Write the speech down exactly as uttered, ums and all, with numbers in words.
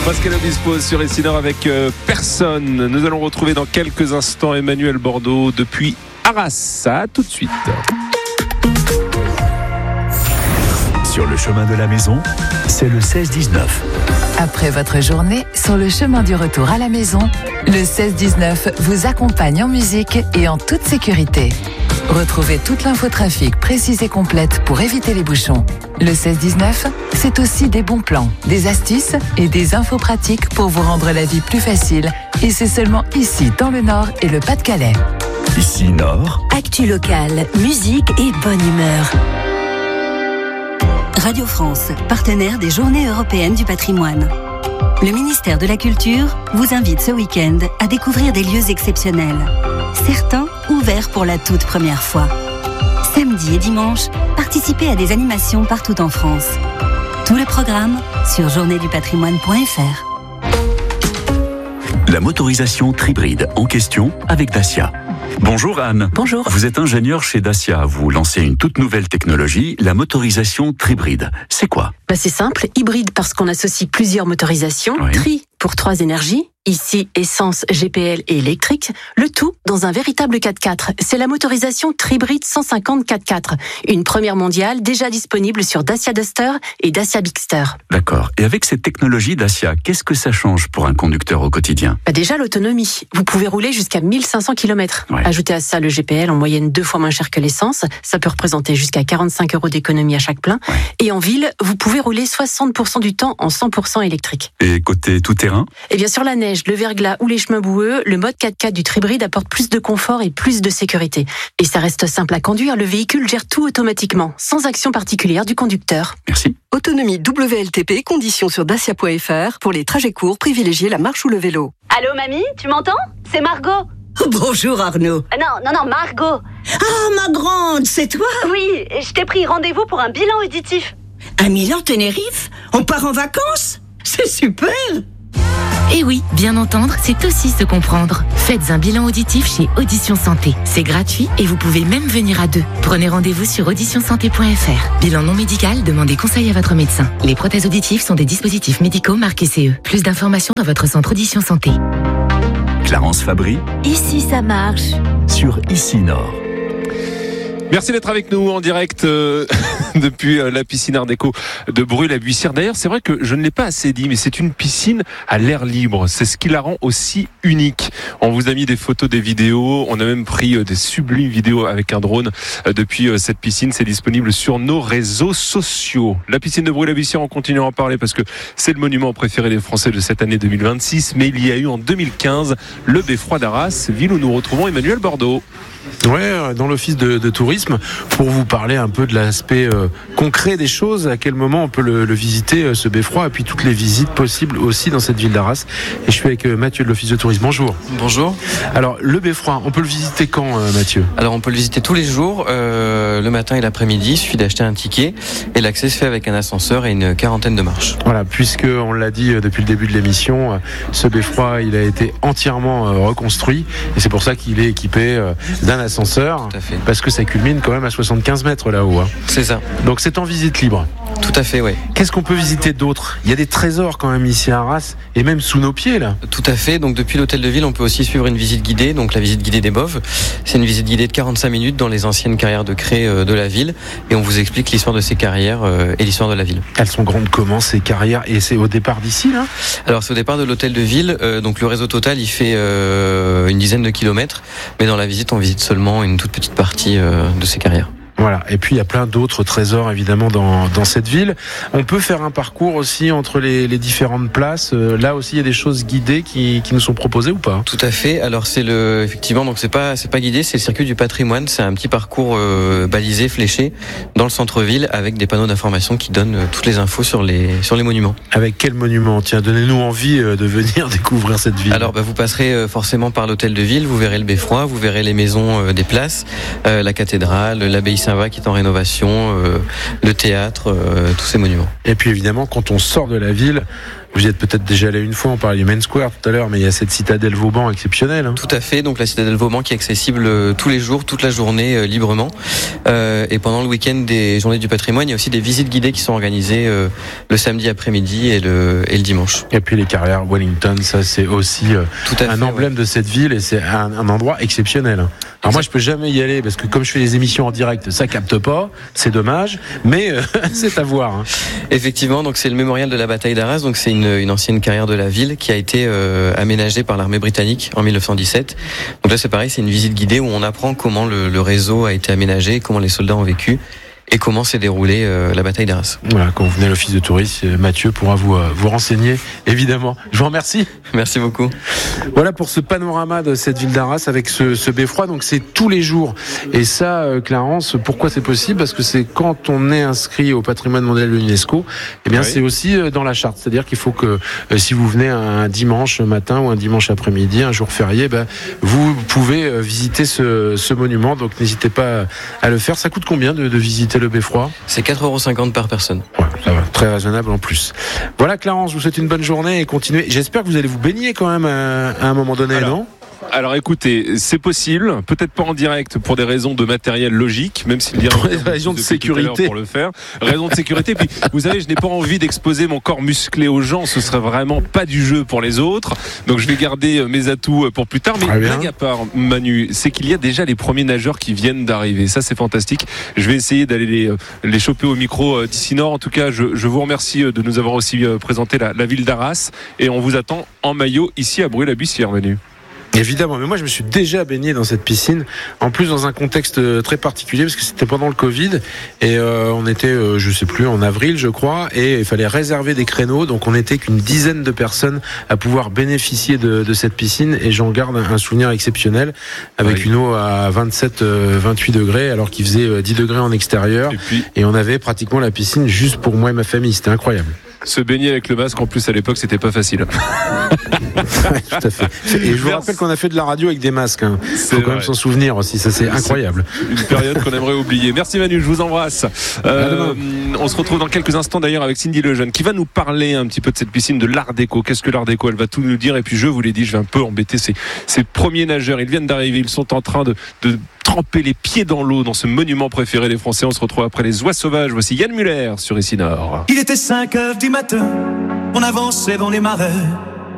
Pascal Obispo sur Essilor avec euh, personne. Nous allons retrouver dans quelques instants Emmanuel Bordeaux depuis Arras. À tout de suite. Sur le chemin de la maison, c'est le seize dix-neuf. Après votre journée, sur le chemin du retour à la maison, le seize dix-neuf vous accompagne en musique et en toute sécurité. Retrouvez toute l'infotrafic précise et complète pour éviter les bouchons. Le seize dix-neuf, c'est aussi des bons plans, des astuces et des infos pratiques pour vous rendre la vie plus facile. Et c'est seulement ici, dans le Nord et le Pas-de-Calais. Ici Nord. Actu locale, musique et bonne humeur. Radio France, partenaire des Journées européennes du patrimoine. Le ministère de la Culture vous invite ce week-end à découvrir des lieux exceptionnels. Certains ouverts pour la toute première fois. Samedi et dimanche, participez à des animations partout en France. Tous les programmes sur journée du patrimoine point f r. La motorisation Tribride en question avec Dacia. Bonjour Anne. Bonjour. Vous êtes ingénieur chez Dacia. Vous lancez une toute nouvelle technologie, la motorisation Tribride. C'est quoi ? Bah c'est simple, hybride parce qu'on associe plusieurs motorisations, Oui. tri pour trois énergies, ici essence, G P L et électrique, le tout dans un véritable quatre-quatre. C'est la motorisation Tribride cent cinquante quatre-quatre, une première mondiale déjà disponible sur Dacia Duster et Dacia Bigster. D'accord. Et avec cette technologie Dacia, qu'est-ce que ça change pour un conducteur au quotidien ? Bah déjà l'autonomie, vous pouvez rouler jusqu'à mille cinq cents kilomètres. Ouais. Ajoutez à ça le G P L en moyenne deux fois moins cher que l'essence, ça peut représenter jusqu'à quarante-cinq euros d'économie à chaque plein. Ouais. Et en ville, vous pouvez rouler soixante pour cent du temps en cent pour cent électrique. Et côté tout-terrain ? Et bien sur la neige, le verglas ou les chemins boueux, le mode quatre-quatre du Tribride apporte plus de confort et plus de sécurité. Et ça reste simple à conduire, le véhicule gère tout automatiquement, sans action particulière du conducteur. Merci. Autonomie W L T P, conditions sur dacia point f r. Pour les trajets courts, privilégiez la marche ou le vélo. Allô mamie, tu m'entends? C'est Margot. Bonjour Arnaud. Ah non, non, non, Margot. Ah, ma grande, c'est toi? Oui, je t'ai pris rendez-vous pour un bilan auditif. À Milan-Tenerife? On part en vacances? C'est super! Et oui, bien entendre, c'est aussi se comprendre. Faites un bilan auditif chez Audition Santé. C'est gratuit et vous pouvez même venir à deux. Prenez rendez-vous sur audition santé point f r. Bilan non médical, demandez conseil à votre médecin. Les prothèses auditives sont des dispositifs médicaux marqués C E. Plus d'informations dans votre centre Audition Santé. Clarence Fabry Ici ça marche. sur Ici Nord. Merci d'être avec nous en direct euh, depuis euh, la piscine Art Déco de Brûle-à-Bussière. D'ailleurs, c'est vrai que je ne l'ai pas assez dit, mais c'est une piscine à l'air libre. C'est ce qui la rend aussi unique. On vous a mis des photos, des vidéos. On a même pris euh, des sublimes vidéos avec un drone euh, depuis euh, cette piscine. C'est disponible sur nos réseaux sociaux. La piscine de Brûle-à-Bussière, on continue à en parler parce que c'est le monument préféré des Français de cette année deux mille vingt-six. Mais il y a eu en deux mille quinze le Beffroi d'Arras, ville où nous retrouvons Emmanuel Bordeaux. Ouais, dans l'office de, de tourisme, pour vous parler un peu de l'aspect euh, concret des choses, à quel moment on peut le, le visiter, euh, ce beffroi, et puis toutes les visites possibles aussi dans cette ville d'Arras. Et je suis avec euh, Mathieu de l'office de tourisme. Bonjour. Bonjour. Alors, le beffroi, on peut le visiter quand, euh, Mathieu ? Alors on peut le visiter tous les jours, euh, le matin et l'après-midi. Il suffit d'acheter un ticket et l'accès se fait avec un ascenseur et une quarantaine de marches. Voilà, puisque on l'a dit euh, depuis le début de l'émission, euh, ce beffroi, il a été entièrement euh, reconstruit, et c'est pour ça qu'il est équipé euh, d'un ascenseur, Tout à fait. parce que ça culmine quand même à soixante-quinze mètres là-haut. Hein. C'est ça. Donc c'est en visite libre. Tout à fait, oui. Qu'est-ce qu'on peut visiter d'autre ? Il y a des trésors quand même ici à Arras, et même sous nos pieds là. Tout à fait. Donc depuis l'hôtel de ville, on peut aussi suivre une visite guidée, donc la visite guidée des Boves. C'est une visite guidée de quarante-cinq minutes dans les anciennes carrières de craie euh, de la ville, et on vous explique l'histoire de ces carrières euh, et l'histoire de la ville. Elles sont grandes comment ces carrières ? Et c'est au départ d'ici là ? Alors c'est au départ de l'hôtel de ville, euh, donc le réseau total il fait euh, une dizaine de kilomètres, mais dans la visite on visite seulement une toute petite partie euh, de ces carrières. Voilà, et puis il y a plein d'autres trésors évidemment dans, dans cette ville. On peut faire un parcours aussi entre les, les différentes places. Euh, là aussi il y a des choses guidées qui, qui nous sont proposées ou pas ? Tout à fait. Alors c'est le effectivement donc c'est pas c'est pas guidé, c'est le circuit du patrimoine. C'est un petit parcours euh, balisé, fléché dans le centre-ville avec des panneaux d'information qui donnent euh, toutes les infos sur les sur les monuments. Avec quel monument ? Tiens, donnez-nous envie euh, de venir découvrir cette ville. Alors bah, vous passerez euh, forcément par l'hôtel de ville, vous verrez le Beffroi, vous verrez les maisons euh, des places, euh, la cathédrale, l'abbaye Saint Saint-Va qui est en rénovation, euh, le théâtre, euh, tous ces monuments. Et puis évidemment, quand on sort de la ville, vous y êtes peut-être déjà allé une fois, on parlait du Main Square tout à l'heure, mais il y a cette citadelle Vauban exceptionnelle. Hein. Tout à fait, donc la citadelle Vauban qui est accessible euh, tous les jours, toute la journée, euh, librement. Euh, et pendant le week-end des Journées du patrimoine, il y a aussi des visites guidées qui sont organisées euh, le samedi après-midi et le, et le dimanche. Et puis les carrières Wellington, ça c'est aussi euh, tout à un fait, emblème ouais. de cette ville et c'est un, un endroit exceptionnel. Alors exact. Moi je peux jamais y aller parce que comme je fais les émissions en direct, ça capte pas, c'est dommage, mais euh, c'est à voir. Hein. Effectivement, donc c'est le mémorial de la bataille d'Arras, donc c'est une, une ancienne carrière de la ville qui a été euh, aménagée par l'armée britannique en mille neuf cent dix-sept. Donc là c'est pareil, c'est une visite guidée où on apprend comment le, le réseau a été aménagé, comment les soldats ont vécu et comment s'est déroulée euh, la bataille d'Arras. Voilà, quand vous venez à l'office de tourisme, Mathieu pourra vous, euh, vous renseigner, évidemment. Je vous remercie. Merci beaucoup. Voilà pour ce panorama de cette ville d'Arras avec ce, ce beffroi. Donc c'est tous les jours. Et ça, euh, Clarence, pourquoi c'est possible ? Parce que c'est quand on est inscrit au patrimoine mondial de l'UNESCO, eh bien oui. c'est aussi euh, dans la charte. C'est-à-dire qu'il faut que euh, si vous venez un dimanche matin ou un dimanche après-midi, un jour férié, ben, vous pouvez euh, visiter ce, ce monument. Donc n'hésitez pas à le faire. Ça coûte combien de, de visiter le beffroi ? C'est quatre euros cinquante par personne. Ouais, ça va, très raisonnable en plus. Voilà Clarence, je vous souhaite une bonne journée et continuez. J'espère que vous allez vous baigner quand même à, à un moment donné, alors, non ? Alors écoutez, c'est possible, peut-être pas en direct pour des raisons de matériel logique, même s'il y a des raisons de sécurité pour le faire. Raison de sécurité. Puis vous savez, je n'ai pas envie d'exposer mon corps musclé aux gens, ce serait vraiment pas du jeu pour les autres. Donc je vais garder mes atouts pour plus tard. Mais blague à part, Manu, c'est qu'il y a déjà les premiers nageurs qui viennent d'arriver. Ça c'est fantastique. Je vais essayer d'aller les, les choper au micro d'ici Nord. En tout cas, je, je vous remercie de nous avoir aussi présenté la, la ville d'Arras et on vous attend en maillot ici à Brûle-la-Bussière, Manu. Évidemment, mais moi je me suis déjà baigné dans cette piscine, en plus dans un contexte très particulier parce que c'était pendant le Covid et euh, on était, euh, je sais plus, en avril je crois, et il fallait réserver des créneaux, donc on n'était qu'une dizaine de personnes à pouvoir bénéficier de, de cette piscine et j'en garde un, un souvenir exceptionnel avec oui. une eau à vingt-sept vingt-huit degrés alors qu'il faisait dix degrés en extérieur et, puis, et on avait pratiquement la piscine juste pour moi et ma famille, c'était incroyable. Se baigner avec le masque, en plus à l'époque, c'était pas facile. Ouais, tout à fait. Et je vous rappelle qu'on a fait de la radio avec des masques. Hein. Faut quand vrai. même s'en souvenir aussi. Ça, c'est incroyable. C'est une période qu'on aimerait oublier. Merci Manu, je vous embrasse. Euh, on se retrouve dans quelques instants d'ailleurs avec Cindy Lejeune qui va nous parler un petit peu de cette piscine de l'Art déco. Qu'est-ce que l'Art déco ? Elle va tout nous dire. Et puis je vous l'ai dit, je vais un peu embêter ces, ces premiers nageurs. Ils viennent d'arriver, ils sont en train de, de tremper les pieds dans l'eau dans ce monument préféré des Français. On se retrouve après les oies sauvages. Voici Yann Muller sur Ici Nord. Il était cinq heures du matin, on avançait dans les marais.